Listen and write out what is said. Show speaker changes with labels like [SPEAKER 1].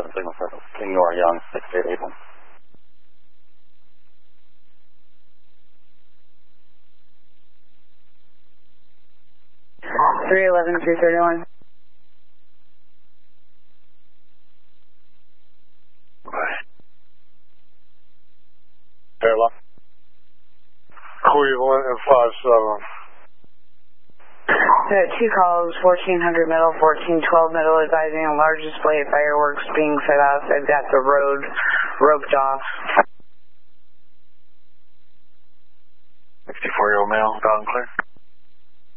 [SPEAKER 1] signal for King Nora Young, 6881.
[SPEAKER 2] 311, 331.
[SPEAKER 1] Airlock.
[SPEAKER 3] Cleveland at 57.
[SPEAKER 2] 2 calls, 1400 middle, 1412 middle, advising a large display of fireworks being set off. I've got the road roped off.
[SPEAKER 3] 64-year-old male, down clear.